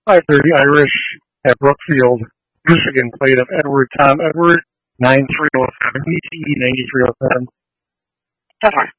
5:30 Irish at Brookfield, Michigan played of Edward Tom Edward 9307 ETE 9307. 10-4.